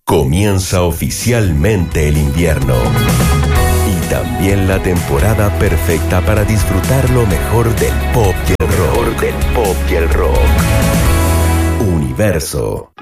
Comienza oficialmente el invierno y también la temporada perfecta para disfrutar lo mejor del pop y el rock. Universo.